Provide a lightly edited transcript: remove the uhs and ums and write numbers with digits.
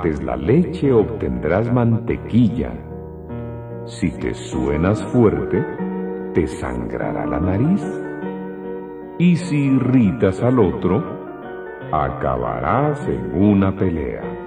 bates la leche obtendrás mantequilla. Si te suenas fuerte, te sangrará la nariz. Y si irritas al otro, acabarás en una pelea.